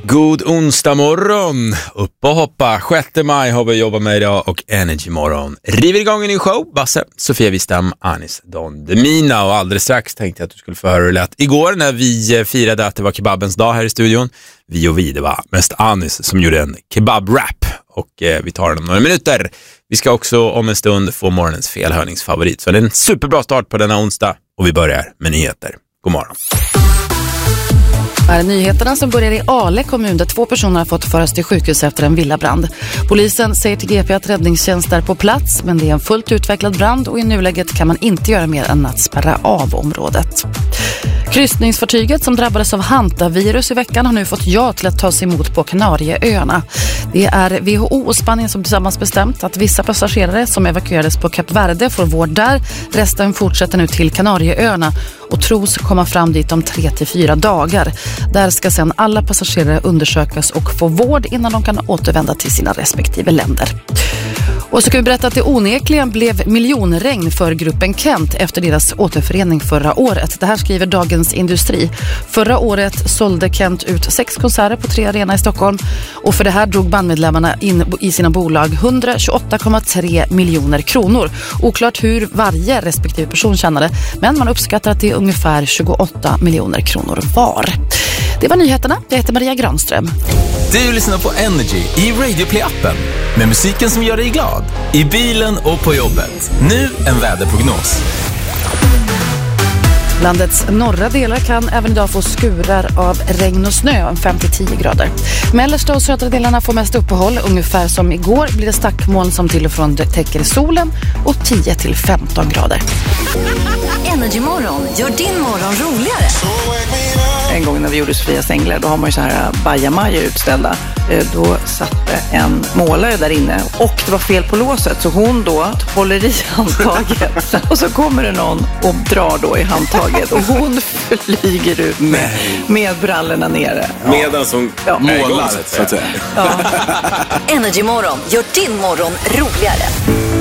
God onsdag morgon, upp och hoppa. 6 maj har vi jobbat med idag och Energy morgon river igång en ny show. Basse, Sofia Wistam, Anis Don Demina. Och alldeles strax tänkte jag att du skulle få höra hur det lät igår när vi firade att det var kebabens dag här i studion. Det var mest Anis som gjorde en kebab-rap och vi tar den om några minuter. Vi ska också om en stund få morgonens felhörningsfavorit. Så det är en superbra start på denna onsdag och vi börjar med nyheter. God morgon. Här är nyheterna som börjar i Ale kommun där 2 personer har fått föras till sjukhus efter en villabrand. Polisen säger till GP att räddningstjänst är på plats, men det är en fullt utvecklad brand och i nuläget kan man inte göra mer än att spärra av området. Kryssningsfartyget som drabbades av hantavirus i veckan har nu fått ja till att ta sig emot på Kanarieöarna. Det är WHO och Spanien som tillsammans bestämt att vissa passagerare som evakuerades på Kap Verde får vård där. Resten fortsätter nu till Kanarieöarna och tros komma fram dit om 3-4 dagar. Där ska sedan alla passagerare undersökas och få vård innan de kan återvända till sina respektive länder. Och så kan vi berätta att det onekligen blev miljonregn för gruppen Kent efter deras återförening förra året. Det här skriver Dagens Industri. Förra året sålde Kent ut 6 konserter på 3 arenor i Stockholm. Och för det här drog bandmedlemmarna in i sina bolag 128,3 miljoner kronor. Oklart hur varje respektive person tjänade, men man uppskattar att det är ungefär 28 miljoner kronor var. Det var nyheterna. Jag heter Maria Granström. Du lyssnar på Energy i Radio Play-appen med musiken som gör dig glad. I bilen och på jobbet. Nu en väderprognos. Landets norra delar kan även idag få skurar av regn och snö, 5-10 grader. Mellersta och södra delarna får mest uppehåll. Ungefär som igår blir det stackmoln som till och från täcker solen och 10-15 grader. Energy morgon gör din morgon roligare. En gång när vi gjorde Sofias änglar, då har man ju så här bajamaja utställda. Då satt en målare där inne och det var fel på låset. Så hon då håller i handtaget och så kommer det någon och drar då i handtaget. Och hon flyger ut med brallorna nere. Medan som målar, så att säga. Energy morgon gör din morgon roligare.